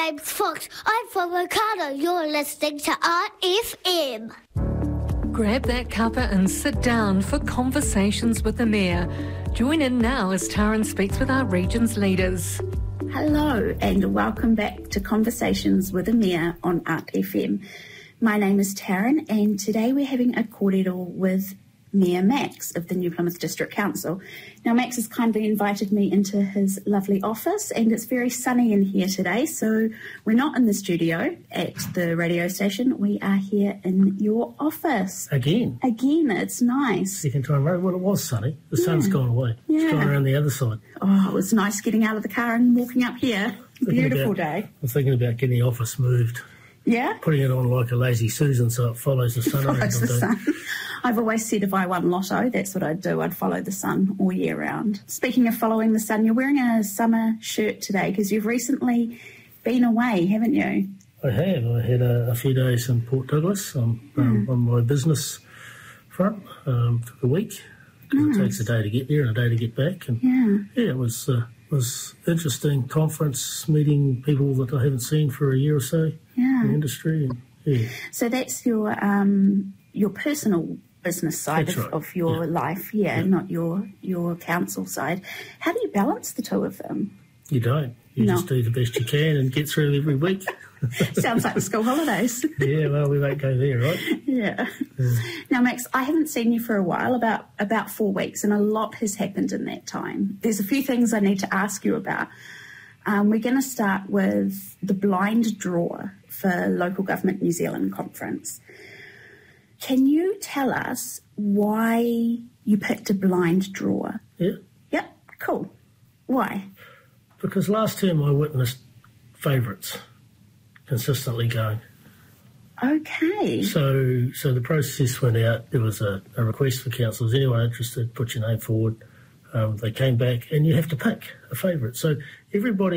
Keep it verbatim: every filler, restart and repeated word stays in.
name's Fox. I'm from Ricardo. You're listening to R F M. Grab that cuppa and sit down for Conversations with the Mayor. Join in now as Taryn speaks with our region's leaders. Hello and welcome back to Conversations with the Mayor on R F M. My name is Taryn and today we're having a kōrero with Mayor Max of the New Plymouth District Council. Now Max has kindly invited me into his lovely office and it's very sunny in here today, so we're not in the studio at the radio station, we are here in your office. Again? Again, it's nice. Second time round. Well, it was sunny. The sun's Yeah. gone away. Yeah. It's gone around the other side. Oh, it was nice getting out of the car and walking up here. Thinking Beautiful about- day. I'm thinking about getting the office moved, Yeah? putting it on like a lazy Susan so it follows the sun around Follows all the day. sun. I've always said if I won lotto, that's what I'd do. I'd follow the sun all year round. Speaking of following the sun, you're wearing a summer shirt today because you've recently been away, haven't you? I have. I had a, a few days in Port Douglas on, um, Mm. on my business front. Um, took a week. 'Cause Nice. It takes a day to get there and a day to get back. And Yeah. yeah, it was uh, was interesting conference, meeting people that I haven't seen for a year or so Yeah. in the industry. And, yeah. So that's your um, your personal business side That's of, right. of your Yeah. life, yeah, Yeah. not your your council side. How do you balance the two of them? You don't. You No. just do the best you can and get through every week. Sounds like the school holidays. Yeah, well, we won't go there, right? Yeah. Now, Max, I haven't seen you for a while, about about four weeks, and a lot has happened in that time. There's a few things I need to ask you about. Um, we're going to start with the blind draw for Local Government New Zealand Conference. Can you tell us why you picked a blind draw? Yeah, Yep, cool. Why? because last term I witnessed favourites consistently going. Okay. So so the process went out. There was a, a request for councillors, anyone interested, put your name forward. Um, they came back and you have to pick a favourite. So everybody